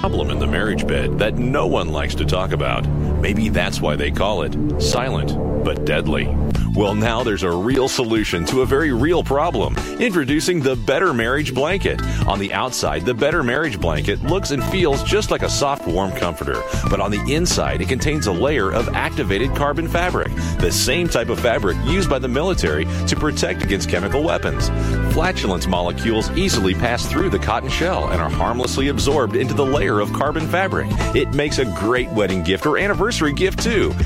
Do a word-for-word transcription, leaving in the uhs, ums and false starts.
problem in the marriage bed that no one likes to talk about. Maybe that's why they call it silent but deadly. Well, now there's a real solution to a very real problem. Introducing the Better Marriage Blanket. On the outside, the Better Marriage Blanket looks and feels just like a soft, warm comforter. But on the inside, it contains a layer of activated carbon fabric, the same type of fabric used by the military to protect against chemical weapons. Flatulence molecules easily pass through the cotton shell and are harmlessly absorbed into the layer of carbon fabric. It makes a great wedding gift or anniversary gift, too.